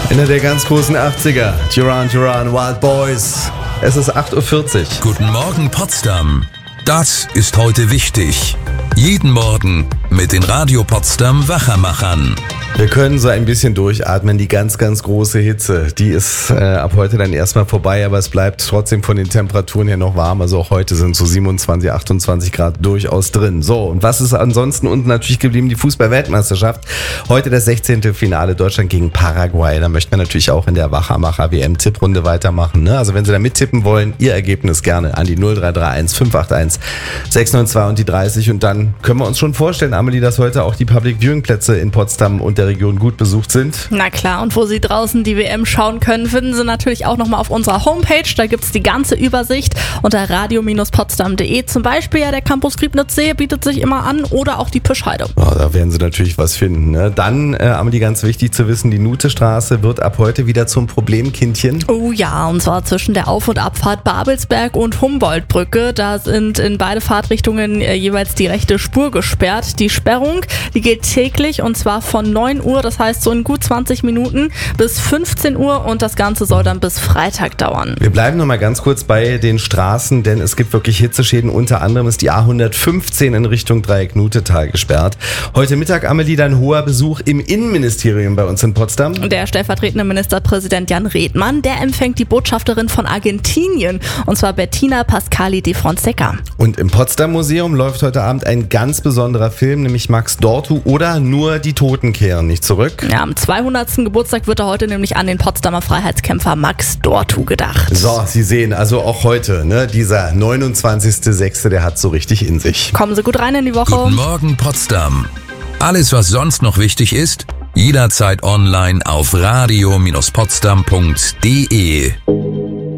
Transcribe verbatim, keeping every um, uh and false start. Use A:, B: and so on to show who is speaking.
A: Einer der ganz großen achtziger. Duran Duran, Wild Boys. Es ist acht Uhr vierzig.
B: Guten Morgen Potsdam. Das ist heute wichtig. Jeden Morgen mit den Radio Potsdam Wachermachern.
A: Wir können so ein bisschen durchatmen. Die ganz, ganz große Hitze, die ist äh, ab heute dann erstmal vorbei, aber es bleibt trotzdem von den Temperaturen her noch warm. Also auch heute sind so siebenundzwanzig, achtundzwanzig Grad durchaus drin. So, und was ist ansonsten unten natürlich geblieben? Die Fußball-Weltmeisterschaft. Heute das sechzehnte Finale Deutschland gegen Paraguay. Da möchten wir natürlich auch in der Wachermacher-W M-Tipprunde weitermachen. Ne? Also wenn Sie da mittippen wollen, Ihr Ergebnis gerne an die null drei drei eins fünf acht eins sechs neun zwei und die dreißig. Und dann können wir uns schon vorstellen, Amelie, dass heute auch die Public Viewing Plätze in Potsdam und der Region gut besucht sind.
C: Na klar, und wo Sie draußen die W M schauen können, finden Sie natürlich auch nochmal auf unserer Homepage. Da gibt es die ganze Übersicht unter radio Bindestrich potsdam Punkt de. Zum Beispiel ja der Campus Griebnitzsee bietet sich immer an oder auch die Pischheide.
A: Oh, da werden Sie natürlich was finden. Ne? Dann, äh, Amelie, ganz wichtig zu wissen, die Nutestraße wird ab heute wieder zum Problemkindchen.
C: Oh ja, und zwar zwischen der Auf- und Abfahrt Babelsberg und Humboldtbrücke. Da sind in beide Fahrtrichtungen äh, jeweils die rechte Spur gesperrt. Die Sperrung, die gilt täglich und zwar von neun Uhr, das heißt so in gut zwanzig Minuten bis fünfzehn Uhr und das Ganze soll dann bis Freitag dauern.
A: Wir bleiben noch mal ganz kurz bei den Straßen, denn es gibt wirklich Hitzeschäden. Unter anderem ist die A hundertfünfzehn in Richtung Dreieck-Nutetal gesperrt. Heute Mittag, Amelie, dann hoher Besuch im Innenministerium bei uns in Potsdam.
C: Der stellvertretende Ministerpräsident Jan Redmann, der empfängt die Botschafterin von Argentinien, und zwar Bettina Pascali de Fonseca.
A: Und im Potsdam-Museum läuft heute Abend ein ganz besonderer Film, nämlich Max Dortu oder Nur die Toten kehren nicht zurück.
C: Ja, am zweihundertsten Geburtstag wird er heute nämlich an den Potsdamer Freiheitskämpfer Max Dortu gedacht.
A: So, Sie sehen, also auch heute, ne, dieser neunundzwanzigster sechste, der hat so richtig in sich.
C: Kommen Sie gut rein in die Woche.
B: Guten Morgen Potsdam. Alles, was sonst noch wichtig ist, jederzeit online auf radio Bindestrich potsdam Punkt de.